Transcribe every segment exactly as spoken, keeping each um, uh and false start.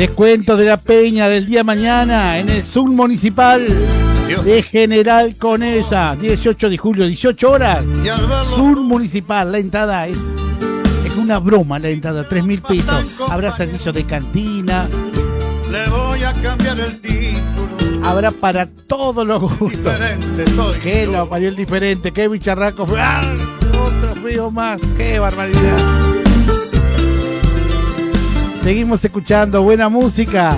Les cuento de la peña del día mañana en el Zoom Municipal de General Conesa, dieciocho de julio, dieciocho horas. Zoom Municipal, la entrada es, es una broma, la entrada, tres mil pesos. Habrá servicio de cantina. Le voy a cambiar el título. Habrá para todos los gustos. Qué lo parió el diferente, qué bicharraco fue. ¡Ah! Otro frío más, qué barbaridad. Seguimos escuchando buena música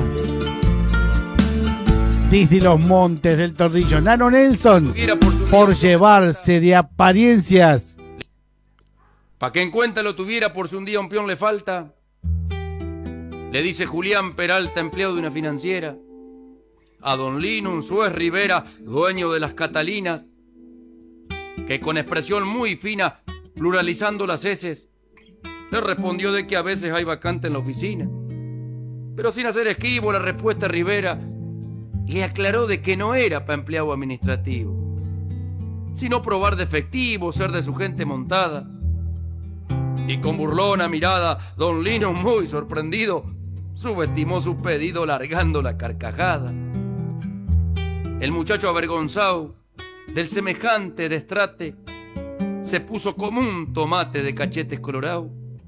desde los montes del Tordillo. Nano Nelson, por llevarse de apariencias. Pa' que en cuenta lo tuviera por si un día un peón le falta. Le dice Julián Peralta, empleado de una financiera, a don Lino Unzuez Rivera, dueño de las Catalinas, que con expresión muy fina, pluralizando las heces, le respondió de que a veces hay vacante en la oficina. Pero sin hacer esquivo la respuesta Rivera le aclaró de que no era para empleado administrativo, sino probar de efectivo, ser de su gente montada. Y con burlona mirada, don Lino, muy sorprendido, subestimó su pedido largando la carcajada. El muchacho avergonzado del semejante destrate se puso como un tomate de cachetes colorados.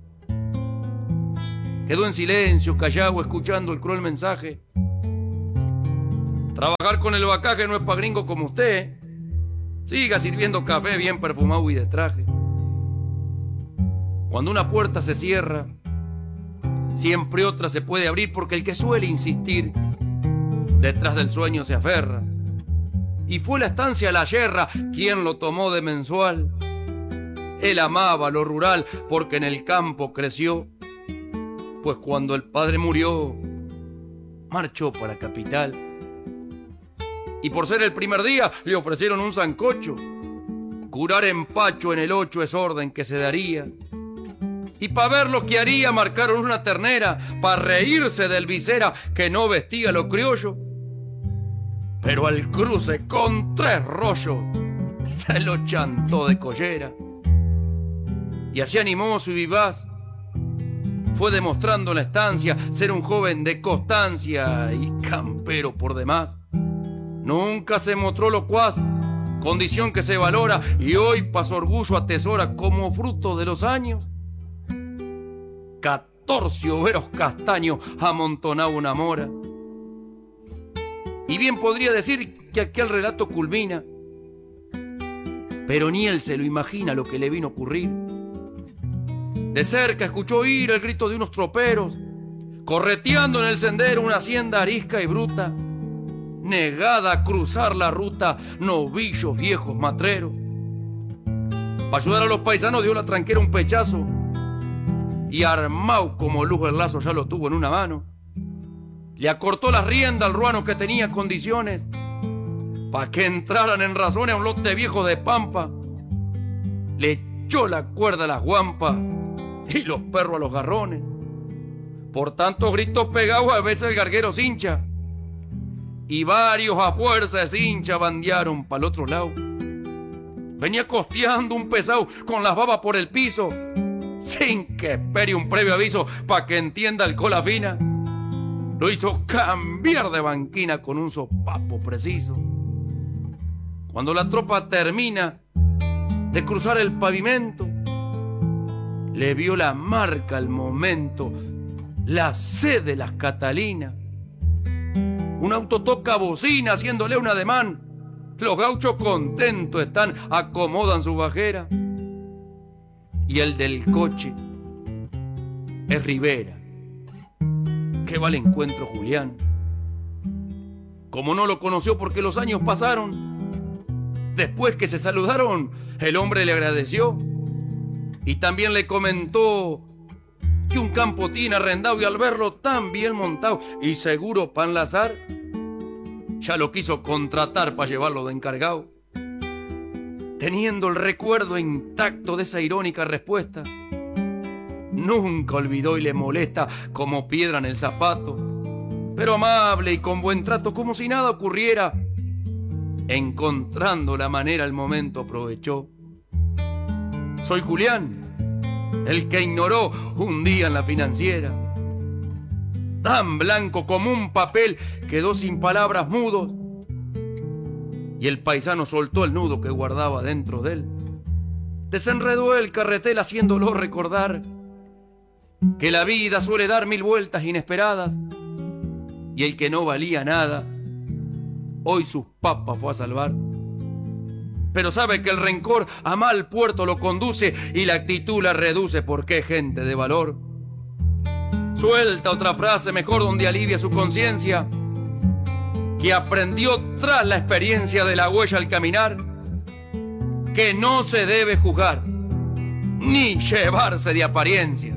Quedó en silencio, callado, escuchando el cruel mensaje. Trabajar con el bacaje no es pa' gringo como usted. Siga sirviendo café bien perfumado y de traje. Cuando una puerta se cierra, siempre otra se puede abrir, porque el que suele insistir detrás del sueño se aferra. Y fue la estancia La Yerra quien lo tomó de mensual. Él amaba lo rural porque en el campo creció, pues cuando el padre murió, marchó para la capital. Y por ser el primer día, le ofrecieron un sancocho. Curar empacho en el ocho es orden que se daría. Y para ver lo que haría, marcaron una ternera, para reírse del visera que no vestía lo criollo. Pero al cruce con tres rollos, se lo chantó de collera. Y así animoso y vivaz, fue demostrando en la estancia ser un joven de constancia y campero por demás. Nunca se mostró locuaz, condición que se valora y hoy pa' su orgullo atesora como fruto de los años. Catorce overos castaños amontonaba una mora. Y bien podría decir que aquel relato culmina, pero ni él se lo imagina lo que le vino a ocurrir. De cerca escuchó oír el grito de unos troperos, correteando en el sendero una hacienda arisca y bruta, negada a cruzar la ruta, novillos viejos matreros. Para ayudar a los paisanos dio la tranquera un pechazo, y armado como luz el lazo ya lo tuvo en una mano. Le acortó la rienda al ruano que tenía condiciones, pa' que entraran en razones a un lote viejo de pampa. Le echó la cuerda a las guampas y los perros a los garrones. Por tantos gritos pegados a veces el garguero se hincha, y varios a fuerza de cincha bandearon pa'l otro lado. Venía costeando un pesado con las babas por el piso, sin que espere un previo aviso pa' que entienda el cola fina. Lo hizo cambiar de banquina con un sopapo preciso. Cuando la tropa termina de cruzar el pavimento, le vio la marca al momento, la C de las Catalinas. Un auto toca bocina haciéndole un ademán. Los gauchos contentos están, acomodan su bajera. Y el del coche es Rivera, que va al encuentro Julián. Como no lo conoció porque los años pasaron, después que se saludaron, el hombre le agradeció y también le comentó que un campo tiene arrendado, y al verlo tan bien montado y seguro para enlazar, ya lo quiso contratar para llevarlo de encargado. Teniendo el recuerdo intacto de esa irónica respuesta, nunca olvidó y le molesta como piedra en el zapato, pero amable y con buen trato, como si nada ocurriera, encontrando la manera el momento aprovechó. Soy Julián, el que ignoró un día en la financiera. tan blanco como un papel, quedó sin palabras mudos. Y el paisano soltó el nudo que guardaba dentro de él. Desenredó el carretel haciéndolo recordar que la vida suele dar mil vueltas inesperadas, y el que no valía nada, hoy sus papas fue a salvar. Pero sabe que el rencor a mal puerto lo conduce y la actitud la reduce, porque es gente de valor. Suelta otra frase mejor donde alivia su conciencia, que aprendió tras la experiencia de la huella al caminar, que no se debe juzgar ni llevarse de apariencia.